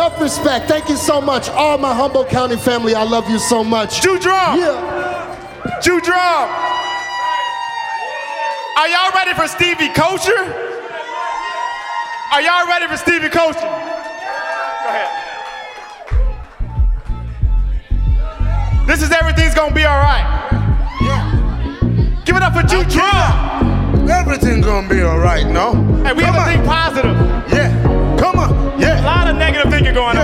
Enough respect. Thank you so much. All my Humboldt County family, I love you so much. Jew Drum. Yeah. Jew Drum. Are y'all ready for Stevie Culture? Are y'all ready for Stevie Culture? Go ahead. This is Everything's Gonna Be Alright. Yeah. Give it up for Jew Drum. Everything gonna be alright, no? Hey, we have to think positive. Yeah. Come on. Yeah. A lot of negative thinking going on.